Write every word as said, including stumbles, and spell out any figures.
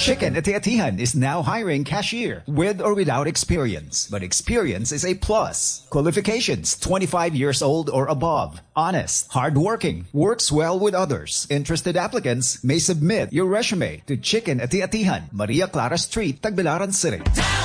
Chicken Ati-Atihan is now hiring cashier with or without experience. But experience is a plus. Qualifications, twenty-five years old or above. Honest, hardworking, works well with others. Interested applicants may submit your resume to Chicken Ati-Atihan, Maria Clara Street, Tagbilaran City.